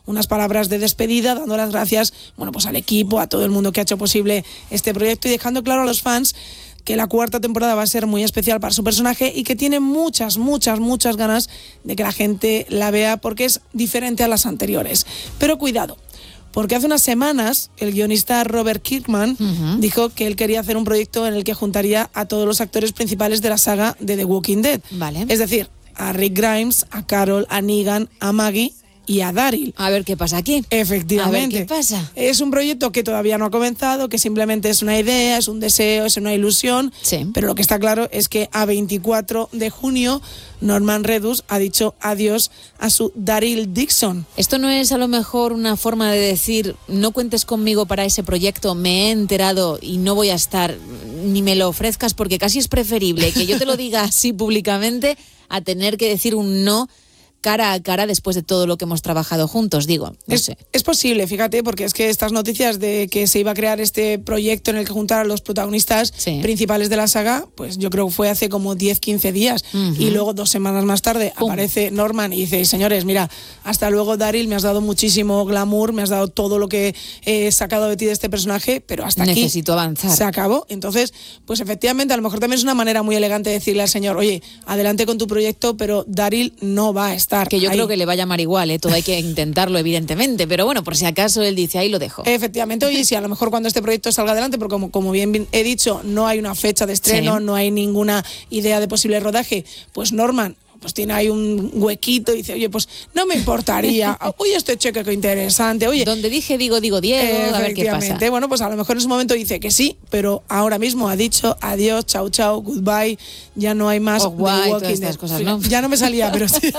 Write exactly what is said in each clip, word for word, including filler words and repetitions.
unas palabras de despedida, dando las gracias, bueno, pues al equipo, a todo el mundo que ha hecho posible este proyecto y dejando claro a los fans que la cuarta temporada va a ser muy especial para su personaje y que tiene muchas, muchas, muchas ganas de que la gente la vea porque es diferente a las anteriores. Pero cuidado, porque hace unas semanas el guionista Robert Kirkman uh-huh. dijo que él quería hacer un proyecto en el que juntaría a todos los actores principales de la saga de The Walking Dead. Vale. Es decir, a Rick Grimes, a Carol, a Negan, a Maggie y a Daryl. A ver qué pasa aquí. Efectivamente. A ver qué pasa. Es un proyecto que todavía no ha comenzado, que simplemente es una idea, es un deseo, es una ilusión. Sí. Pero lo que está claro es que a veinticuatro de junio Norman Reedus ha dicho adiós a su Daryl Dixon. ¿Esto no es a lo mejor una forma de decir no cuentes conmigo para ese proyecto, me he enterado y no voy a estar, ni me lo ofrezcas, porque casi es preferible que yo te lo diga así públicamente a tener que decir un no cara a cara después de todo lo que hemos trabajado juntos, digo, no es, sé. Es posible, fíjate, porque es que estas noticias de que se iba a crear este proyecto en el que juntar a los protagonistas sí. principales de la saga, pues yo creo que fue hace como diez, quince días uh-huh. y luego dos semanas más tarde Pum. aparece Norman y dice, señores, mira, hasta luego Daryl, me has dado muchísimo glamour, me has dado todo lo que he sacado de ti de este personaje, pero hasta Necesito aquí Necesito avanzar. Se acabó. Entonces, pues efectivamente, a lo mejor también es una manera muy elegante de decirle al señor, oye, adelante con tu proyecto, pero Daryl no va a estar Que yo ahí. creo que le va a llamar igual, ¿eh? Todo hay que intentarlo, evidentemente, pero bueno, por si acaso él dice, ahí lo dejo. Efectivamente, oye, si a lo mejor cuando este proyecto salga adelante, porque como, como bien he dicho, no hay una fecha de estreno, sí. no hay ninguna idea de posible rodaje, pues Norman pues tiene ahí un huequito y dice, oye, pues no me importaría, oye, este cheque que interesante, oye. Donde dije, digo, digo, Diego, a ver qué pasa. Bueno, pues a lo mejor en ese momento dice que sí, pero ahora mismo ha dicho adiós, chao, chao, goodbye, ya no hay más oh, guay, Walking todas estas cosas, ¿no? Ya no me salía, pero sí.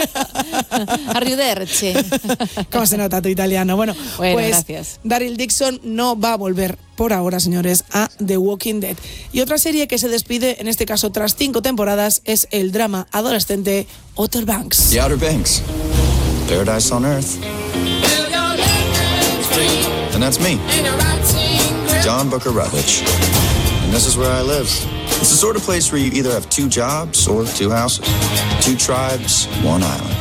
Arrivederci. ¿Cómo se nota tu italiano? Bueno, bueno pues gracias. Daryl Dixon no va a volver por ahora, señores, a The Walking Dead. Y otra serie que se despide, en este caso tras cinco temporadas, es el drama adolescente Outer Banks. The Outer Banks. Paradise on Earth. And that's me, John Booker Rutledge. And this is where I live. It's the sort of place where you either have two jobs or two houses. Two tribes, one island.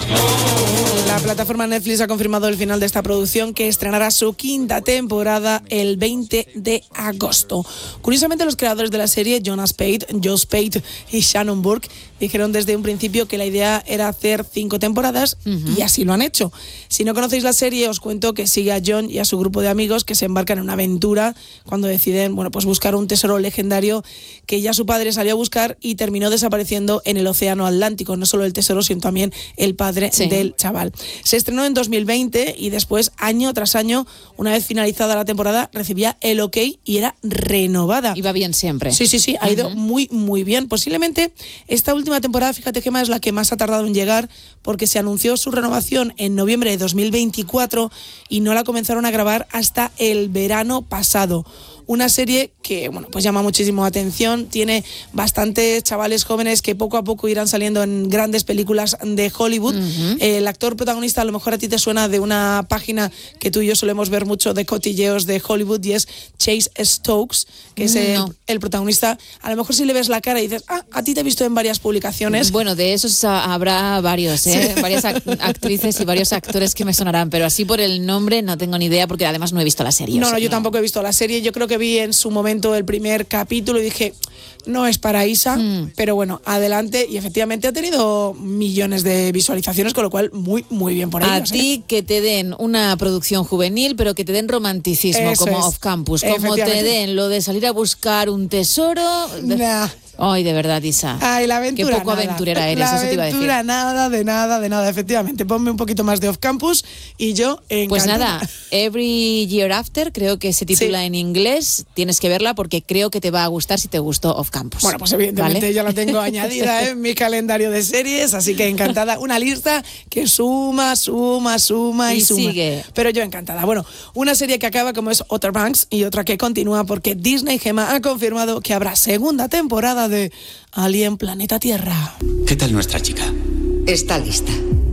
La plataforma Netflix ha confirmado el final de esta producción, que estrenará su quinta temporada el veinte de agosto. Curiosamente, los creadores de la serie, Jonas Spade, Joe Spade y Shannon Burke, dijeron desde un principio que la idea era hacer cinco temporadas uh-huh. y así lo han hecho. Si no conocéis la serie, os cuento que sigue a John y a su grupo de amigos que se embarcan en una aventura cuando deciden, bueno, pues buscar un tesoro legendario que ya su padre salió a buscar y terminó desapareciendo en el océano Atlántico. No solo el tesoro, sino también el padre sí. del chaval. Se estrenó en dos mil veinte y después, año tras año, una vez finalizada la temporada, recibía el ok y era renovada. Iba bien siempre. Sí, sí, sí, ha ido uh-huh. muy, muy bien. Posiblemente esta última temporada, fíjate que más es la que más ha tardado en llegar, porque se anunció su renovación en noviembre de dos mil veinticuatro y no la comenzaron a grabar hasta el verano pasado. Una serie que, bueno, pues llama muchísimo atención, tiene bastantes chavales jóvenes que poco a poco irán saliendo en grandes películas de Hollywood. Uh-huh. El actor protagonista, a lo mejor a ti te suena de una página que tú y yo solemos ver mucho de cotilleos de Hollywood, y es Chase Stokes, que es el, no. el protagonista. A lo mejor si le ves la cara y dices, ah, a ti te he visto en varias publicaciones. Bueno, de esos habrá varios, ¿eh? Sí. Varias actrices y varios actores que me sonarán, pero así por el nombre no tengo ni idea, porque además no he visto la serie. No, o sea, no, yo no. tampoco he visto la serie. Yo creo que vi en su momento el primer capítulo y dije, no es para Isa, mm. pero bueno, adelante, y efectivamente ha tenido millones de visualizaciones, con lo cual muy, muy bien por ellos. A ti ¿eh? que te den una producción juvenil, pero que te den romanticismo, Eso como es. Off Campus, como te den lo de salir a buscar un tesoro. Nah. Ay, de verdad, Isa. Ay, la aventura. Qué poco nada. aventurera eres, la eso te iba a decir. aventura, nada, de nada, de nada, efectivamente. Ponme un poquito más de Off Campus y yo encantada. Pues nada, Every Year After, creo que se titula sí. en inglés. Tienes que verla porque creo que te va a gustar si te gustó Off Campus. Bueno, pues evidentemente ¿vale? yo la tengo añadida en mi calendario de series, así que encantada. Una lista que suma, suma, suma y, y suma. sigue. Pero yo encantada. Bueno, una serie que acaba como es Outer Banks y otra que continúa porque Disney, Gemma, ha confirmado que habrá segunda temporada de Alien Planeta Tierra. ¿Qué tal nuestra chica? Está lista.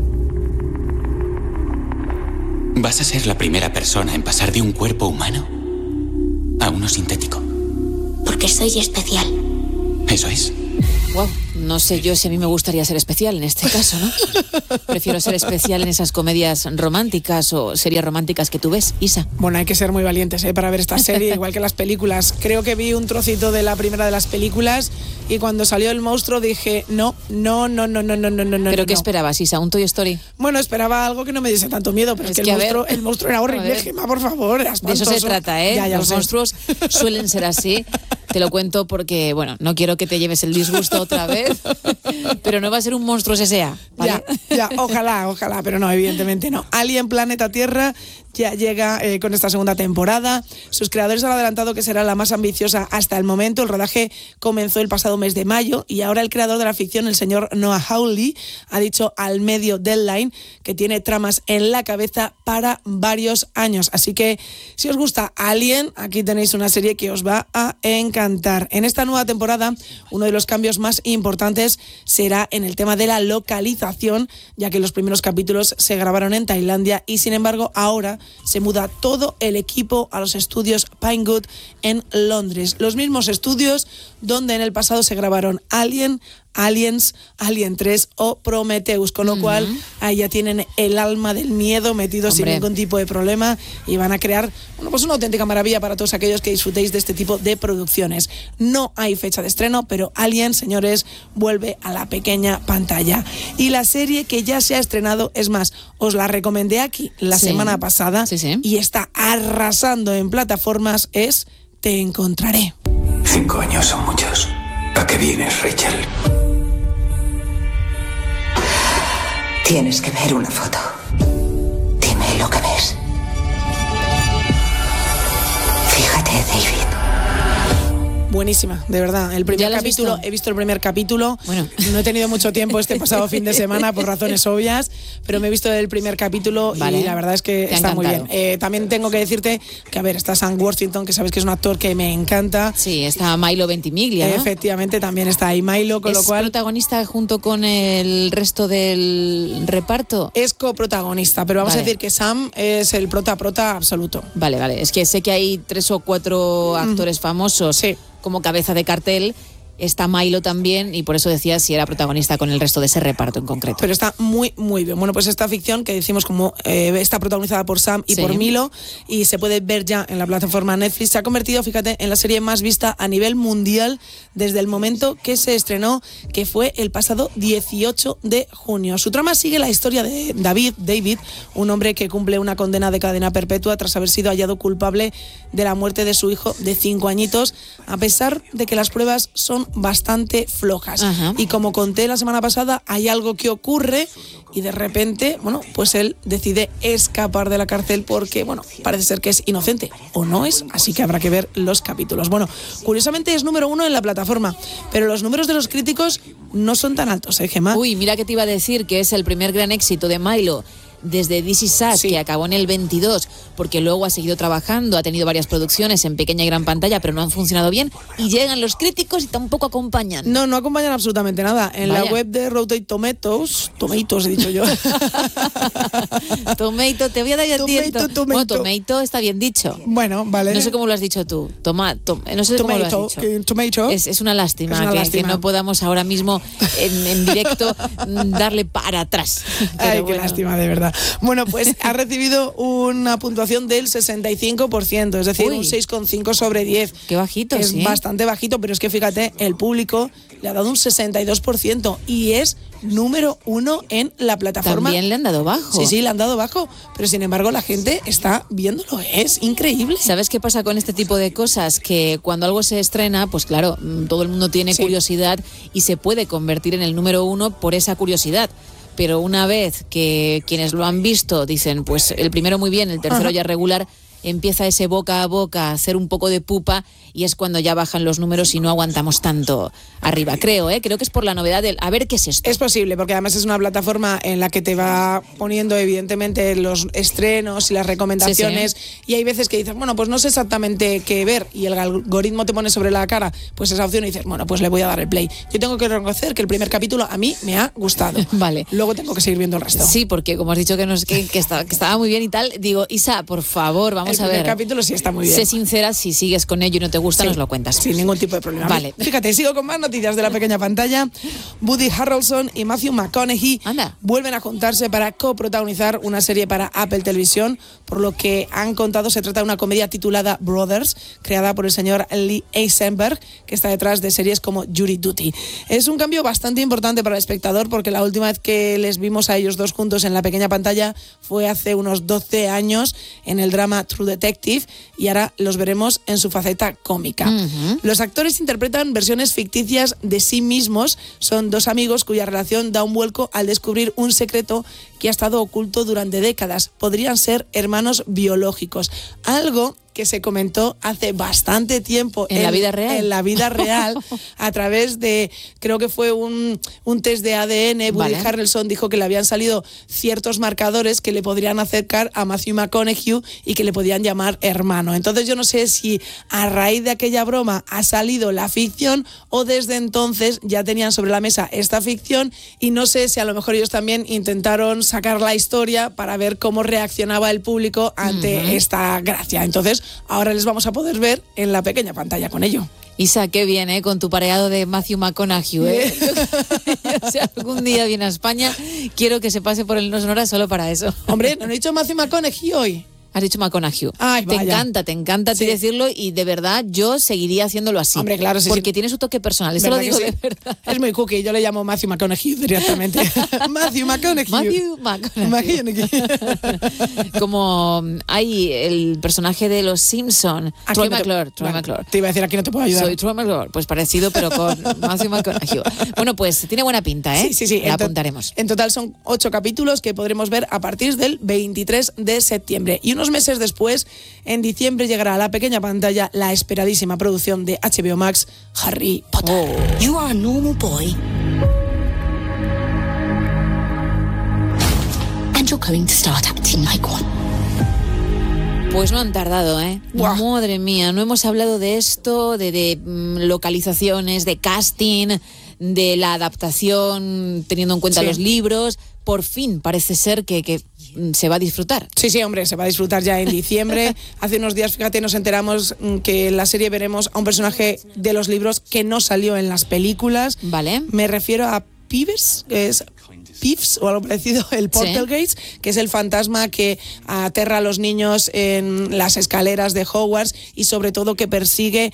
Vas a ser la primera persona en pasar de un cuerpo humano a uno sintético. Porque soy especial. Eso es. Wow, no sé yo si a mí me gustaría ser especial en este caso, ¿no? Prefiero ser especial en esas comedias románticas o series románticas que tú ves, Isa. Bueno, hay que ser muy valientes, ¿eh? Para ver esta serie, igual que las películas. Creo que vi un trocito de la primera de las películas y cuando salió el monstruo dije, no, no, no, no, no, no, no, no. ¿Pero no, qué no. esperabas, Isa? ¿Un Toy Story? Bueno, esperaba algo que no me diese tanto miedo, pero es, es que, que el, monstruo, el monstruo era horrible, Gemma, por favor, era espantoso. De eso se trata, ¿eh? Ya, ya Los monstruos suelen ser así. Te lo cuento porque, bueno, no quiero que te lleves el disgusto otra vez, pero no va a ser un Monstruos S A, ¿vale? Ya, ya, ojalá, ojalá, pero no, evidentemente no. Alien Planeta Tierra ya llega eh, con esta segunda temporada. Sus creadores han adelantado que será la más ambiciosa hasta el momento. El rodaje comenzó el pasado mes de mayo y ahora el creador de la ficción, el señor Noah Hawley, ha dicho al medio Deadline que tiene tramas en la cabeza para varios años. Así que si os gusta Alien, aquí tenéis una serie que os va a encantar. En esta nueva temporada, uno de los cambios más importantes será en el tema de la localización, ya que los primeros capítulos se grabaron en Tailandia y sin embargo ahora se muda todo el equipo a los estudios Pinewood en Londres. Los mismos estudios donde en el pasado se grabaron Alien, Aliens, Alien tres o Prometheus, con lo uh-huh. cual ahí ya tienen el alma del miedo metido Hombre. sin ningún tipo de problema y van a crear bueno, pues una auténtica maravilla para todos aquellos que disfrutéis de este tipo de producciones. No hay fecha de estreno, pero Alien, señores, vuelve a la pequeña pantalla. Y la serie que ya se ha estrenado, es más, os la recomendé aquí la sí. semana pasada sí, sí. y está arrasando en plataformas, es Te encontraré. Cinco años son muchos. ¿A qué vienes, Rachel? Tienes que ver una foto. Dime lo que ves. Fíjate, David. Buenísima, de verdad. El primer capítulo, visto? he visto el primer capítulo. Bueno, no he tenido mucho tiempo este pasado fin de semana por razones obvias, pero me he visto el primer capítulo vale. y la verdad es que está muy bien. Eh, también tengo que decirte que, a ver, está Sam Worthington, que sabes que es un actor que me encanta. Sí, está Milo Ventimiglia, ¿no? Efectivamente, también está ahí Milo, con ¿Es lo cual... ¿Es protagonista junto con el resto del reparto? Es coprotagonista, pero vamos vale. a decir que Sam es el prota-prota absoluto. Vale, vale. Es que sé que hay tres o cuatro actores mm. famosos. Sí. Como cabeza de cartel, está Milo también y por eso decía si era protagonista con el resto de ese reparto en concreto. Pero está muy, muy bien. Bueno, pues esta ficción que decimos como eh, está protagonizada por Sam y sí. por Milo y se puede ver ya en la plataforma Netflix. Se ha convertido, fíjate, en la serie más vista a nivel mundial desde el momento que se estrenó, que fue el pasado dieciocho de junio. Su trama sigue la historia de David, David, un hombre que cumple una condena de cadena perpetua tras haber sido hallado culpable de la muerte de su hijo de cinco añitos, a pesar de que las pruebas son bastante flojas. Ajá. Y como conté la semana pasada, hay algo que ocurre y de repente, bueno, pues él decide escapar de la cárcel porque, bueno, parece ser que es inocente o no es, así que habrá que ver los capítulos. Bueno, curiosamente es número uno en la plataforma, pero los números de los críticos no son tan altos, ¿eh, Gemma? Uy, mira que te iba a decir que es el primer gran éxito de Milo desde This Is Us, sí. que acabó en el veintidós, porque luego ha seguido trabajando, ha tenido varias producciones en pequeña y gran pantalla, pero no han funcionado bien, y llegan los críticos y tampoco acompañan. No, no acompañan absolutamente nada. En Vaya. la web de Rotten Tomatoes, Tomatoes he dicho yo. Tomato, te voy a dar el Tomato, tomato. Bueno, Tomato está bien dicho. Bueno, vale. No sé cómo lo has dicho tú. Toma, to, no sé tomato, cómo lo has dicho. Tomato. Es, es una lástima, es una que, lástima que no podamos ahora mismo en, en directo darle para atrás. Pero Ay, bueno. qué lástima, de verdad. Bueno, pues ha recibido una puntuación del sesenta y cinco por ciento, es decir, Uy. un seis coma cinco sobre diez. Qué bajito, es sí. Es bastante bajito, pero es que fíjate, el público le ha dado un sesenta y dos por ciento y es número uno en la plataforma. También le han dado bajo. Sí, sí, le han dado bajo, pero sin embargo la gente está viéndolo, es increíble. ¿Sabes qué pasa con este tipo de cosas? Que cuando algo se estrena, pues claro, todo el mundo tiene sí. curiosidad y se puede convertir en el número uno por esa curiosidad. Pero una vez que quienes lo han visto dicen, pues el primero muy bien, el tercero Ajá. ya regular, empieza ese boca a boca a hacer un poco de pupa y es cuando ya bajan los números y no aguantamos tanto arriba. Creo, ¿eh? Creo que es por la novedad del a ver qué es esto. Es posible, porque además es una plataforma en la que te va poniendo evidentemente los estrenos y las recomendaciones sí, sí. y hay veces que dices, bueno, pues no sé exactamente qué ver y el algoritmo te pone sobre la cara pues esa opción y dices, bueno, pues le voy a dar el play. Yo tengo que reconocer que el primer capítulo a mí me ha gustado. Vale. Luego tengo que seguir viendo el resto. Sí, porque como has dicho que, nos, que, que, estaba, que estaba muy bien y tal, digo, Isa, por favor, vamos vamos el a ver. El capítulo sí está muy bien. Sé sincera, si sigues con ello y no te gusta, sí, nos lo cuentas. Sin ningún tipo de problema. Vale. Fíjate, sigo con más noticias de la pequeña pantalla. Woody Harrelson y Matthew McConaughey Anda. vuelven a juntarse para coprotagonizar una serie para Apple Televisión. Por lo que han contado, se trata de una comedia titulada Brothers, creada por el señor Lee Eisenberg, que está detrás de series como Jury Duty. Es un cambio bastante importante para el espectador, porque la última vez que les vimos a ellos dos juntos en la pequeña pantalla fue hace unos doce años en el drama True Detective, y ahora los veremos en su faceta cómica. Uh-huh. Los actores interpretan versiones ficticias de sí mismos. Son dos amigos cuya relación da un vuelco al descubrir un secreto que ha estado oculto durante décadas. Podrían ser hermanos biológicos. Algo que se comentó hace bastante tiempo en, en la vida real, en la vida real a través de, creo que fue un, un test de A D N. Woody vale. Harrelson dijo que le habían salido ciertos marcadores que le podrían acercar a Matthew McConaughey y que le podían llamar hermano. Entonces yo no sé si a raíz de aquella broma ha salido la ficción o desde entonces ya tenían sobre la mesa esta ficción, y no sé si a lo mejor ellos también intentaron sacar la historia para ver cómo reaccionaba el público ante uh-huh. esta gracia. Entonces ahora les vamos a poder ver en la pequeña pantalla con ello. Isa, qué bien, ¿eh? Con tu pareado de Matthew McConaughey, ¿eh? O sea, algún día viene a España, quiero que se pase por el No Sonora solo para eso. Hombre, ¿no he dicho Matthew McConaughey hoy? Has dicho McConaughey. Ay, te encanta, te encanta sí. decirlo, y de verdad yo seguiría haciéndolo así. Hombre, claro, sí, porque sí. tiene su toque personal, eso lo digo sí? de verdad. Es muy cookie, yo le llamo Matthew McConaughey directamente. Matthew McConaughey. Matthew McConaughey. Como hay el personaje de Los Simpson, Troy no McClure, Troy bueno, McClure. Te iba a decir, aquí no te puedo ayudar. Soy Troy McClure, pues parecido, pero con Matthew McConaughey. Bueno, pues tiene buena pinta, ¿eh? Sí, sí, sí. La apuntaremos. En total son ocho capítulos que podremos ver a partir del veintitrés de septiembre. Y unos meses después, en diciembre, llegará a la pequeña pantalla la esperadísima producción de H B O Max, Harry Potter. Oh. You are a normal boy. And you're going to start acting like one. Pues no han tardado, ¿eh? Wow. Madre mía, no hemos hablado de esto, de, de mm, localizaciones, de casting, de la adaptación teniendo en cuenta sí. los libros. Por fin parece ser que, que se va a disfrutar. Sí, sí, hombre, se va a disfrutar ya en diciembre. Hace unos días, fíjate, nos enteramos que en la serie veremos a un personaje de los libros que no salió en las películas. Vale. Me refiero a Peeves, que es Peeves o algo parecido, el Portalgate, sí. que es el fantasma que aterra a los niños en las escaleras de Hogwarts y sobre todo que persigue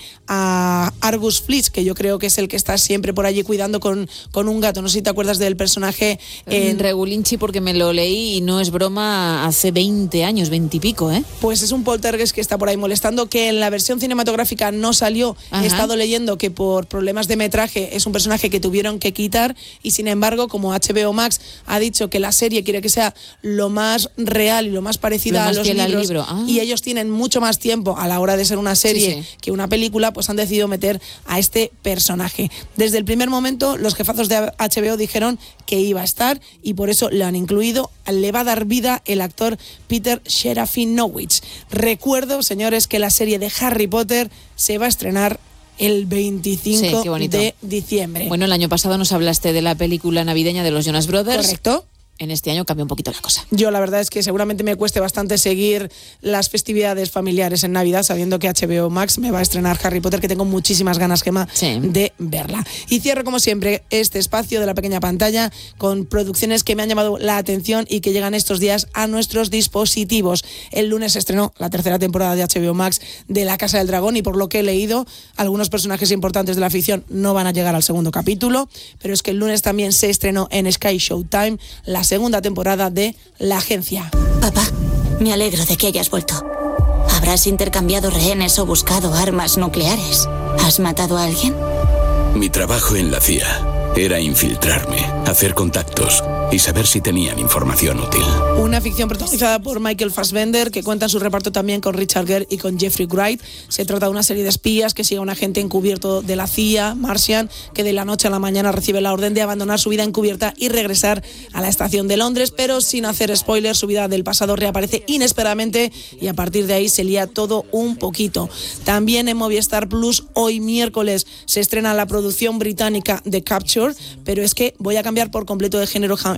a Argus Fleet, que yo creo que es el que está siempre por allí cuidando con, con un gato. No sé si te acuerdas del personaje en Regulinchi, porque me lo leí y no es broma, hace veinte años, veinte y pico, ¿eh? Pues es un poltergeist que está por ahí molestando, que en la versión cinematográfica no salió. Ajá. He estado leyendo que por problemas de metraje es un personaje que tuvieron que quitar, y sin embargo, como H B O Max ha dicho que la serie quiere que sea lo más real y lo más parecida lo más a los libros, libro. Ah. y ellos tienen mucho más tiempo a la hora de ser una serie sí, sí. que una película, pues han decidido meter a este personaje. Desde el primer momento los jefazos de H B O dijeron que iba a estar, y por eso lo han incluido. Le va a dar vida el actor Peter Serafinowicz. Recuerdo, señores, que la serie de Harry Potter se va a estrenar el veinticinco sí, de diciembre. Bueno, el año pasado nos hablaste de la película navideña de los Jonas Brothers. Correcto. En este año cambia un poquito la cosa. Yo la verdad es que seguramente me cueste bastante seguir las festividades familiares en Navidad, sabiendo que H B O Max me va a estrenar Harry Potter, que tengo muchísimas ganas, Gemma, sí. de verla. Y cierro, como siempre, este espacio de la pequeña pantalla con producciones que me han llamado la atención y que llegan estos días a nuestros dispositivos. El lunes se estrenó la tercera temporada de H B O Max de La Casa del Dragón, y por lo que he leído, algunos personajes importantes de la ficción no van a llegar al segundo capítulo, pero es que el lunes también se estrenó en Sky Showtime la segunda temporada de La Agencia. Papá, me alegro de que hayas vuelto. ¿Habrás intercambiado rehenes o buscado armas nucleares? ¿Has matado a alguien? Mi trabajo en la C I A era infiltrarme, hacer contactos y saber si tenían información útil. Una ficción protagonizada por Michael Fassbender, que cuenta en su reparto también con Richard Gere y con Jeffrey Wright. Se trata de una serie de espías que sigue a un agente encubierto de la C I A, Martian, que de la noche a la mañana recibe la orden de abandonar su vida encubierta y regresar a la estación de Londres, pero sin hacer spoilers, su vida del pasado reaparece inesperadamente y a partir de ahí se lía todo un poquito. También en Movistar Plus, hoy miércoles, se estrena la producción británica The Capture, pero es que voy a cambiar por completo de género,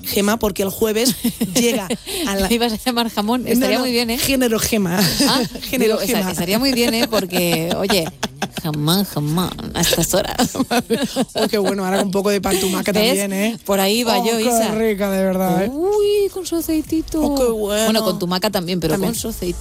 Gema, porque el jueves llega a la... ¿Le ibas a llamar jamón? Estaría No, no, muy bien, ¿eh? Género Gema. Ah, Género digo, Gema. esta- estaría muy bien, ¿eh? Porque, oye, jamón, jamón, a estas horas. Oh, qué bueno, ahora con un poco de pan tumaca ¿Ves? también, ¿eh? Por ahí va Oh, yo, qué Isa. rica, de verdad, ¿eh? Uy, con su aceitito. Oh, qué bueno. Bueno, con tu maca también, pero También. con su aceitito.